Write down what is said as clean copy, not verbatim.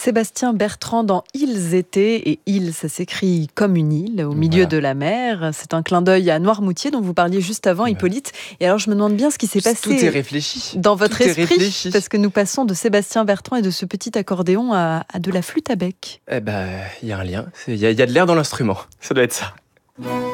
Sébastien Bertrand dans Ils étaient, et Île, ça s'écrit comme une île au milieu de la mer. C'est un clin d'œil à Noirmoutier dont vous parliez juste avant, Hippolyte. Et alors je me demande bien ce qui s'est passé Tout est réfléchi. dans votre Tout est esprit, réfléchi. parce que nous passons de Sébastien Bertrand et de ce petit accordéon à de la flûte à bec. Eh ben, il y a un lien. Il y a de l'air dans l'instrument. Ça doit être ça.